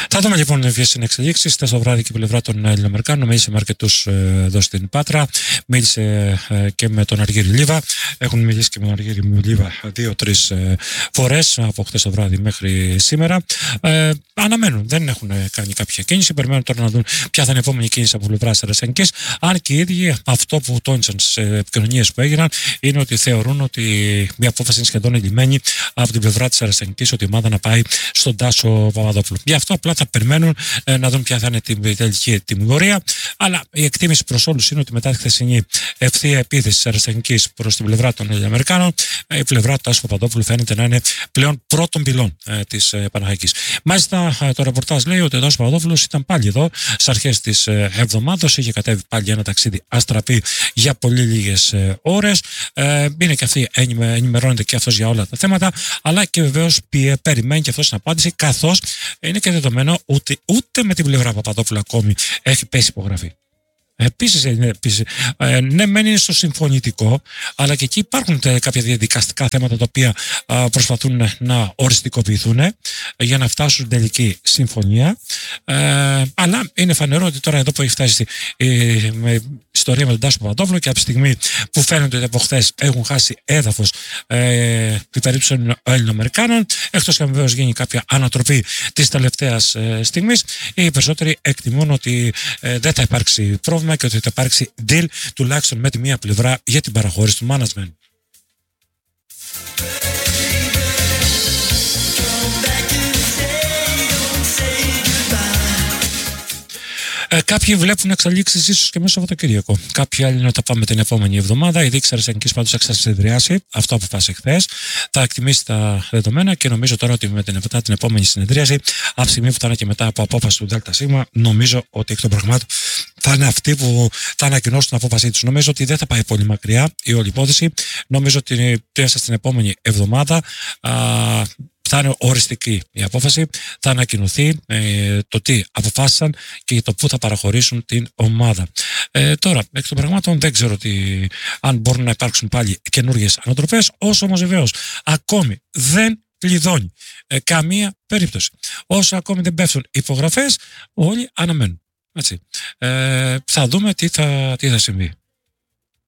Θα δούμε λοιπόν ποιες είναι εξελίξεις. Χθες το βράδυ και η πλευρά των Ελληνοαμερικάνων μίλησε με αρκετούς εδώ στην Πάτρα. Μίλησε και με τον Αργύρη Λίβα. Έχουν μιλήσει και με τον Αργύρη Λίβα 2-3 φορές από χθες το βράδυ μέχρι σήμερα. Αναμένουν, δεν έχουν κάνει κάποια κίνηση. Περιμένουν τώρα να δουν ποια θα είναι η επόμενη κίνηση από πλευρά Ρασενικής. Αν και οι ίδιοι αυτό που τόνισαν στις επικοινωνίες που έγιναν είναι ότι θεωρούν ότι μια απόφαση είναι σχεδόν ελλημένη από την πλευρά της Ρασενικής ότι η ομάδα να πάει στον Τάσο Παπαδόπουλο. Γι' αυτό απλά θα περιμένουν να δουν ποια θα είναι την τελική τιμωρία. Αλλά η εκτίμηση προς όλους είναι ότι μετά τη χθεσινή ευθεία επίθεση της Αεραστεχνικής προς την πλευρά των Αμερικάνων, η πλευρά του Τάσου Παπαδόπουλου φαίνεται να είναι πλέον πρώτων πυλών της Παναχαϊκής. Μάλιστα, το ρεπορτάζ λέει ότι ο Τάσος Παπαδόπουλος ήταν πάλι εδώ στις αρχές της εβδομάδας. Είχε κατέβει πάλι ένα ταξίδι αστραπή για πολύ λίγες ώρες. Είναι και αυτή, ενημερώνεται και αυτός για όλα τα θέματα, αλλά και βεβαίως περιμένει και αυτός την απάντηση, καθώς είναι και δεδομένο ότι ούτε με την πλευρά Παπαδόπουλου ακόμη έχει πέσει υπογραφή. Επίσης, ναι, μένει στο συμφωνητικό, αλλά και εκεί υπάρχουν κάποια διαδικαστικά θέματα τα οποία προσπαθούν να οριστικοποιηθούν για να φτάσουν στην τελική συμφωνία. Αλλά είναι φανερό ότι τώρα εδώ που έχει φτάσει η ιστορία με τον Τάσο Παπαδόπουλο και από τη στιγμή που φαίνεται ότι από χθες έχουν χάσει έδαφος την περίπτωση των Ελληνοαμερικάνων, εκτός και αν βεβαίως γίνει κάποια ανατροπή της τελευταίας στιγμής, οι περισσότεροι εκτιμούν ότι δεν θα υπάρξει πρόβλημα και ότι θα υπάρξει deal τουλάχιστον με τη μία πλευρά για την παραχώρηση του management. Κάποιοι βλέπουν εξελίξεις ίσως και μέσα στο Σαββατοκύριακο. Κάποιοι άλλοι είναι θα πάμε την επόμενη εβδομάδα. Η δίκη Αεραστεχνικής πάντως θα ξανασυνεδριάσει. Αυτό αποφάσισε χθες. Θα εκτιμήσει τα δεδομένα και νομίζω τώρα ότι μετά την επόμενη συνεδρίαση, από τη στιγμή που θα είναι και μετά από απόφαση του ΔΣ, νομίζω ότι εκ των πραγμάτων θα είναι αυτοί που θα ανακοινώσουν την απόφασή τους. Νομίζω ότι δεν θα πάει πολύ μακριά η όλη υπόθεση. Νομίζω ότι μέσα στην επόμενη εβδομάδα θα είναι οριστική η απόφαση, θα ανακοινωθεί το τι αποφάσισαν και το πού θα παραχωρήσουν την ομάδα. Τώρα, εκ των πραγμάτων δεν ξέρω αν μπορούν να υπάρξουν πάλι καινούργιες ανατροπές, όσο όμως βεβαίως ακόμη δεν κλειδώνει καμία περίπτωση. Όσο ακόμη δεν πέφτουν υπογραφές, όλοι αναμένουν. Έτσι. Θα δούμε τι θα συμβεί.